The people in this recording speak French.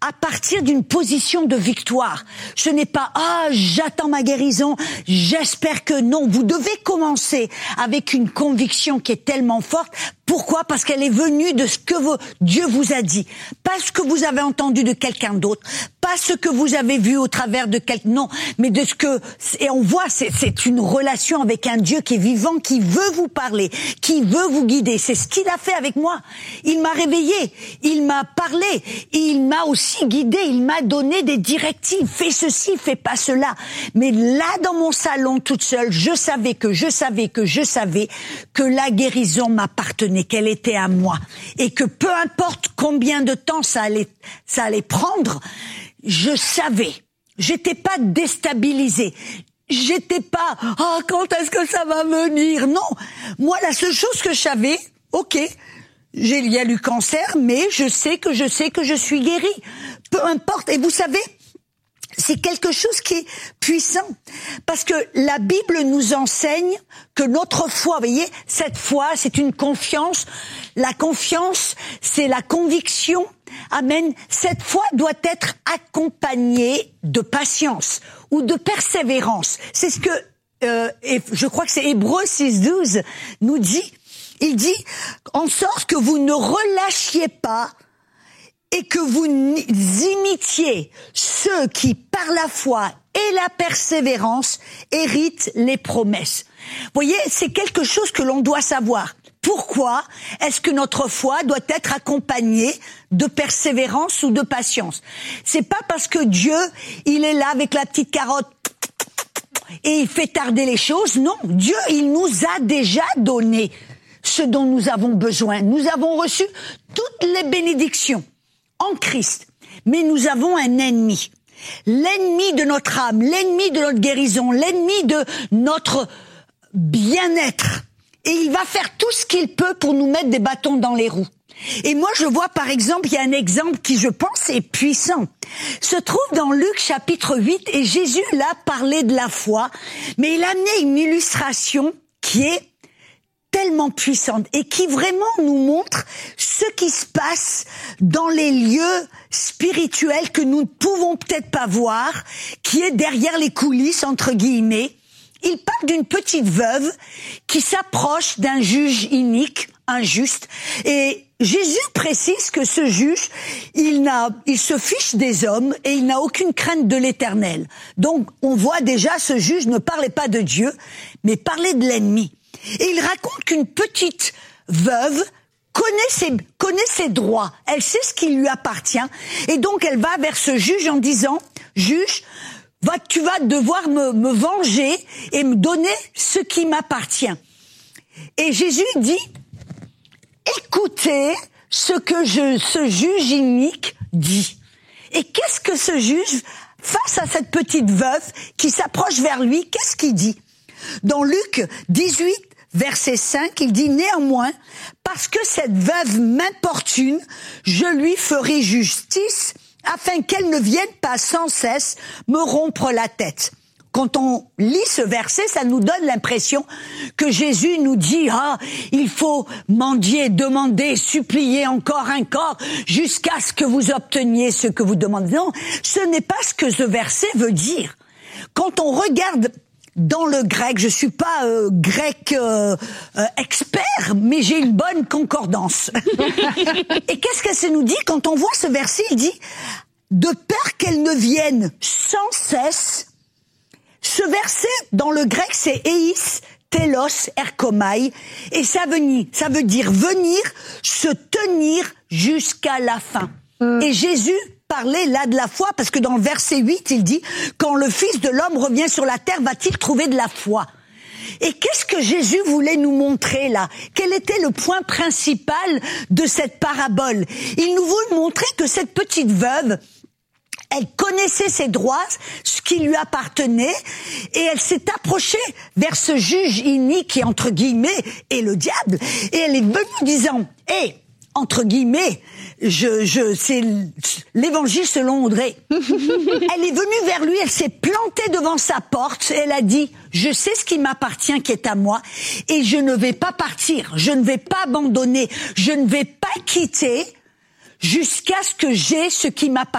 à partir d'une position de victoire. Ce n'est pas j'attends ma guérison, j'espère que non. Vous devez commencer avec une conviction qui est tellement forte. Pourquoi ? Parce qu'elle est venue de ce que Dieu vous a dit, pas ce que vous avez entendu de quelqu'un d'autre, pas ce que vous avez vu au travers de quelqu'un, non, mais de ce que, et on voit, c'est une relation avec un Dieu qui est vivant, qui veut vous parler, qui veut vous guider. C'est ce qu'il a fait avec moi. Il m'a réveillé, il m'a parlé, il m'a aussi guidé, il m'a donné des directives, fais ceci, fais pas cela. Mais là, dans mon salon, toute seule, je savais que la guérison m'appartenait, qu'elle était à moi, et que peu importe combien de temps ça allait prendre, je savais. J'étais pas déstabilisée. J'étais pas quand est-ce que ça va venir ? Non. Moi, la seule chose que je savais, il y a eu cancer, mais je sais que je suis guérie. Peu importe. Et vous savez, c'est quelque chose qui est puissant. Parce que la Bible nous enseigne que notre foi, vous voyez, cette foi, c'est une confiance. La confiance, c'est la conviction. Amen. Cette foi doit être accompagnée de patience ou de persévérance. C'est ce que, je crois que c'est Hébreux 6:12 nous dit. Il dit, en sorte que vous ne relâchiez pas et que vous imitiez ceux qui, par la foi et la persévérance, héritent les promesses. Vous voyez, c'est quelque chose que l'on doit savoir. Pourquoi est-ce que notre foi doit être accompagnée de persévérance ou de patience ? C'est pas parce que Dieu, il est là avec la petite carotte et il fait tarder les choses. Non, Dieu, il nous a déjà donné ce dont nous avons besoin. Nous avons reçu toutes les bénédictions en Christ. Mais nous avons un ennemi. L'ennemi de notre âme, l'ennemi de notre guérison, l'ennemi de notre bien-être. Et il va faire tout ce qu'il peut pour nous mettre des bâtons dans les roues. Et moi, je vois, par exemple, il y a un exemple qui, je pense, est puissant. Se trouve dans Luc chapitre 8, et Jésus, là, parlait de la foi, mais il a amené une illustration qui est tellement puissante et qui vraiment nous montre ce qui se passe dans les lieux spirituels que nous ne pouvons peut-être pas voir, qui est derrière les coulisses, entre guillemets. Il parle d'une petite veuve qui s'approche d'un juge inique, injuste, et Jésus précise que ce juge, il se fiche des hommes et il n'a aucune crainte de l'Éternel. Donc, on voit déjà, ce juge ne parlait pas de Dieu, mais parlait de l'ennemi. Et il raconte qu'une petite veuve connaît ses droits, elle sait ce qui lui appartient, et donc elle va vers ce juge en disant, juge, tu vas devoir me venger et me donner ce qui m'appartient. Et Jésus dit, écoutez ce que ce juge inique dit. Et qu'est-ce que ce juge, face à cette petite veuve qui s'approche vers lui, qu'est-ce qu'il dit ? Dans Luc 18, verset 5, il dit, néanmoins, parce que cette veuve m'importune, je lui ferai justice, afin qu'elle ne vienne pas sans cesse me rompre la tête. Quand on lit ce verset, ça nous donne l'impression que Jésus nous dit, il faut mendier, demander, supplier encore, jusqu'à ce que vous obteniez ce que vous demandez. Non, ce n'est pas ce que ce verset veut dire. Quand on regarde dans le grec, je suis pas grec expert, mais j'ai une bonne concordance. Et qu'est-ce que ça nous dit quand on voit ce verset ? Il dit, de peur qu'elle ne vienne sans cesse. Ce verset, dans le grec, c'est eis, telos, erkomai, et ça veut dire venir, se tenir jusqu'à la fin. Et Jésus parlait là de la foi, parce que dans le verset 8, il dit, quand le Fils de l'homme revient sur la terre, va-t-il trouver de la foi ? Et qu'est-ce que Jésus voulait nous montrer là ? Quel était le point principal de cette parabole ? Il nous voulait montrer que cette petite veuve, elle connaissait ses droits, ce qui lui appartenait, et elle s'est approchée vers ce juge inique qui, entre guillemets, est le diable, et elle est venue disant, entre guillemets, c'est l'évangile selon Audrey. Elle est venue vers lui, elle s'est plantée devant sa porte, et elle a dit, je sais ce qui m'appartient, qui est à moi, et je ne vais pas partir, je ne vais pas abandonner, je ne vais pas quitter jusqu'à ce que j'ai ce qui m'appartient.